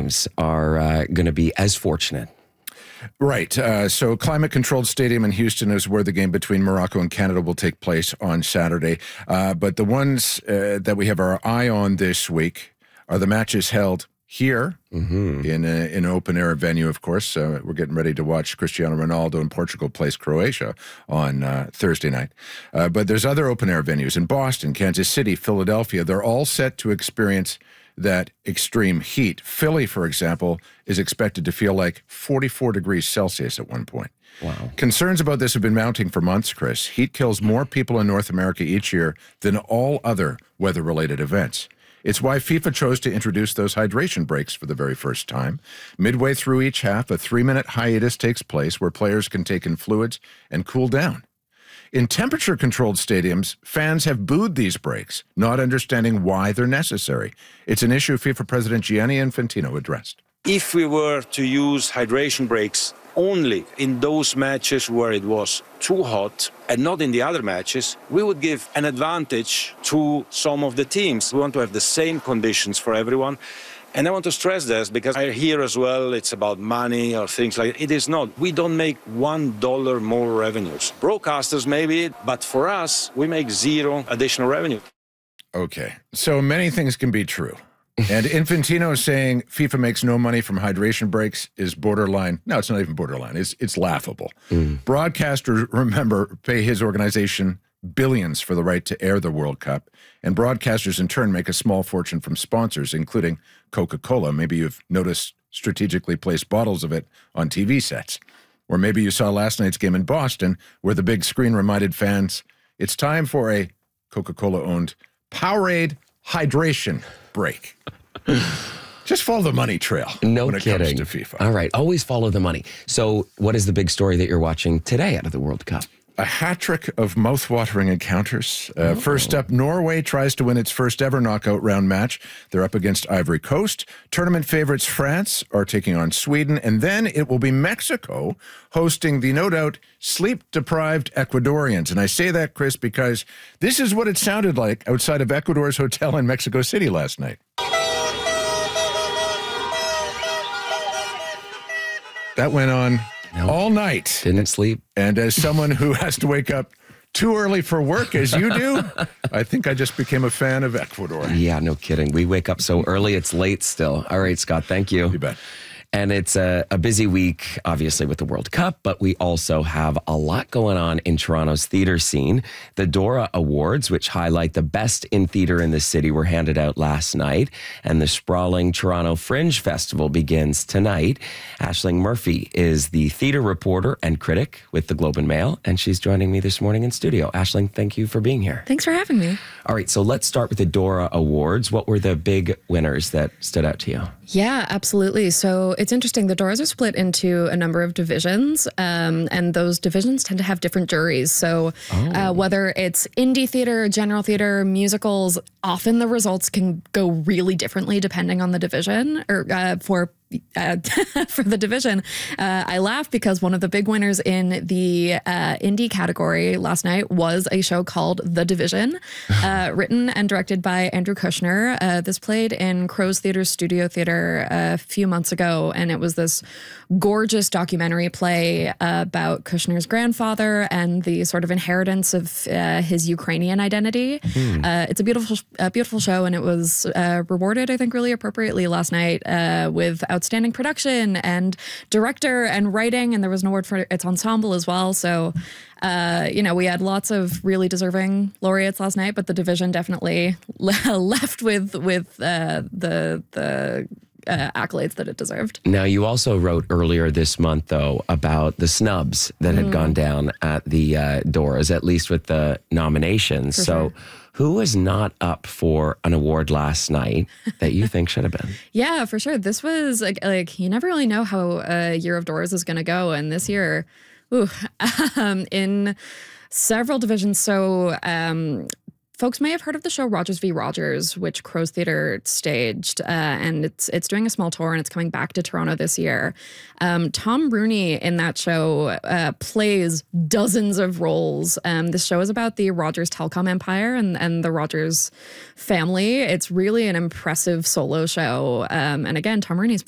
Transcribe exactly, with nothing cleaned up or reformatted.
teams are uh, going to be as fortunate. Right. Uh, so climate-controlled stadium in Houston is where the game between Morocco and Canada will take place on Saturday. Uh, but the ones uh, that we have our eye on this week are the matches held here mm-hmm. in, a, in an open-air venue, of course. Uh, we're getting ready to watch Cristiano Ronaldo in Portugal place Croatia on uh, Thursday night. Uh, but there's other open-air venues in Boston, Kansas City, Philadelphia. They're all set to experience that extreme heat. Philly, for example, is expected to feel like forty-four degrees Celsius at one point. Wow. Concerns about this have been mounting for months, Chris. Heat kills more people in North America each year than all other weather-related events. It's why FIFA chose to introduce those hydration breaks for the very first time. Midway through each half, a three-minute hiatus takes place where players can take in fluids and cool down. In temperature-controlled stadiums, fans have booed these breaks, not understanding why they're necessary. It's an issue FIFA President Gianni Infantino addressed. If we were to use hydration breaks only in those matches where it was too hot and not in the other matches, we would give an advantage to some of the teams. We want to have the same conditions for everyone. And I want to stress this because I hear as well it's about money or things like that. It is not. We don't make one dollar more revenues. Broadcasters maybe, but for us, we make zero additional revenue. Okay, so many things can be true. And Infantino saying FIFA makes no money from hydration breaks is borderline. No, it's not even borderline. It's, it's laughable. Mm. Broadcasters, remember, pay his organization billions for the right to air the World Cup, and broadcasters in turn make a small fortune from sponsors, including Coca-Cola. Maybe you've noticed strategically placed bottles of it on T V sets. Or maybe you saw last night's game in Boston, where the big screen reminded fans it's time for a Coca-Cola-owned Powerade hydration break. Just follow the money trail no when it kidding. comes to FIFA. All right, always follow the money. So what is the big story that you're watching today out of the World Cup? A hat trick of mouth-watering encounters. Uh, oh. First up, Norway tries to win its first ever knockout round match. They're up against Ivory Coast. Tournament favorites France are taking on Sweden. And then it will be Mexico hosting the no doubt sleep-deprived Ecuadorians. And I say that, Chris, because this is what it sounded like outside of Ecuador's hotel in Mexico City last night. That went on Nope. all night. Didn't sleep. And as someone who has to wake up too early for work, as you do, I think I just became a fan of Ecuador. Yeah, no kidding. We wake up so early, it's late still. All right, Scott, thank you. You bet. And it's a, a busy week, obviously, with the World Cup, but we also have a lot going on in Toronto's theater scene. The Dora Awards, which highlight the best in theater in the city, were handed out last night, and the sprawling Toronto Fringe Festival begins tonight. Aisling Murphy is the theater reporter and critic with the Globe and Mail, and she's joining me this morning in studio. Aisling, thank you for being here. Thanks for having me. All right, so let's start with the Dora Awards. What were the big winners that stood out to you? Yeah, absolutely. So it's interesting. The Doras are split into a number of divisions, um, and those divisions tend to have different juries. So oh. uh, whether it's indie theater, general theater, musicals, often the results can go really differently depending on the division or uh, for Uh, for the division. Uh, I laugh because one of the big winners in the uh, indie category last night was a show called The Division, uh, written and directed by Andrew Kushner. Uh, this played in Crow's Theatre Studio Theatre a few months ago, and it was this gorgeous documentary play uh, about Kushner's grandfather and the sort of inheritance of uh, his Ukrainian identity. Mm. Uh, it's a beautiful, a beautiful show, and it was uh, rewarded, I think, really appropriately last night uh, with outstanding production and director and writing, and there was an award for its ensemble as well. So, uh, you know, we had lots of really deserving laureates last night, but the division definitely left with with uh, the the uh, accolades that it deserved. Now, you also wrote earlier this month, though, about the snubs that had mm. gone down at the uh, Doras, at least with the nominations. For so. Sure. Who was not up for an award last night that you think should have been? Yeah, for sure. This was like, like you never really know how a Year of Doors is going to go. And this year, ooh, um, in several divisions. So um, folks may have heard of the show Rogers v. Rogers, which Crow's Theatre staged, uh, and it's it's doing a small tour, and it's coming back to Toronto this year. Um, Tom Rooney in that show uh, plays dozens of roles. Um, this show is about the Rogers telecom empire and, and the Rogers family. It's really an impressive solo show. Um, and again, Tom Rooney's